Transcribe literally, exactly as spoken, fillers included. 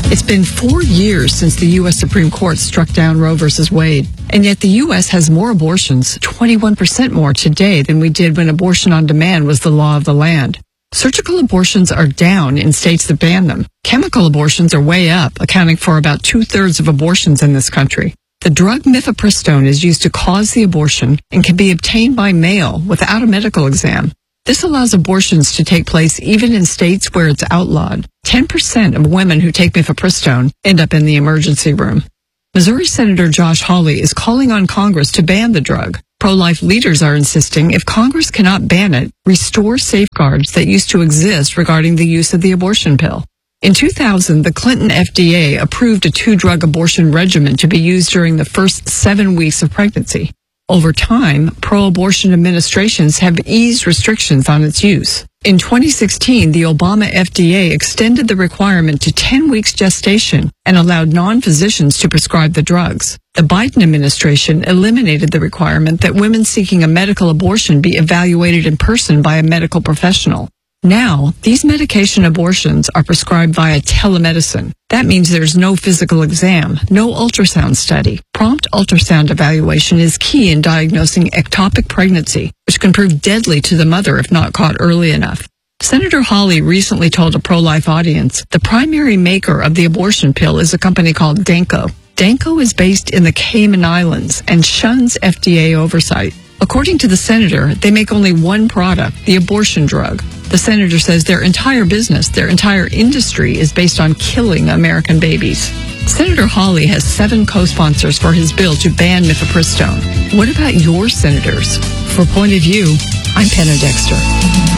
It's been four years since the U S Supreme Court struck down Roe versus Wade, and yet the U S has more abortions, twenty-one percent more today than we did when abortion on demand was the law of the land. Surgical abortions are down in states that ban them. Chemical abortions are way up, accounting for about two-thirds of abortions in this country. The drug mifepristone is used to cause the abortion and can be obtained by mail without a medical exam. This allows abortions to take place even in states where it's outlawed. ten percent of women who take mifepristone end up in the emergency room. Missouri Senator Josh Hawley is calling on Congress to ban the drug. Pro-life leaders are insisting if Congress cannot ban it, restore safeguards that used to exist regarding the use of the abortion pill. In two thousand, the Clinton F D A approved a two-drug abortion regimen to be used during the first seven weeks of pregnancy. Over time, pro-abortion administrations have eased restrictions on its use. In twenty sixteen, the Obama F D A extended the requirement to ten weeks gestation and allowed non-physicians to prescribe the drugs. The Biden administration eliminated the requirement that women seeking a medical abortion be evaluated in person by a medical professional. Now, these medication abortions are prescribed via telemedicine. That means there's no physical exam, no ultrasound study. Prompt ultrasound evaluation is key in diagnosing ectopic pregnancy, which can prove deadly to the mother if not caught early enough. Senator Hawley recently told a pro-life audience the primary maker of the abortion pill is a company called Danco. Danco is based in the Cayman Islands and shuns F D A oversight. According to the senator, they make only one product, the abortion drug. The senator says their entire business, their entire industry is based on killing American babies. Senator Hawley has seven co-sponsors for his bill to ban mifepristone. What about your senators? For Point of View, I'm Penna Dexter.